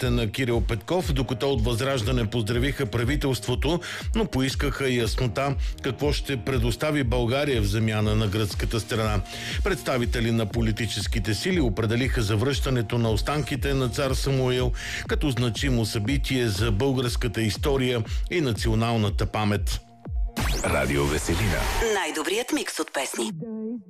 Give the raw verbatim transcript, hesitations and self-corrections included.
феновете на Кирил Петков, докато от ВЪЗРАЖДАНЕ поздравиха правителството, но поискаха яснота какво ще предостави България в замяна на гръцката страна. Представители на политическите сили определиха завръщането на останките на цар Самуил като значимо събитие за българската история и националната памет. Радио Веселина. Най-добрият микс от песни.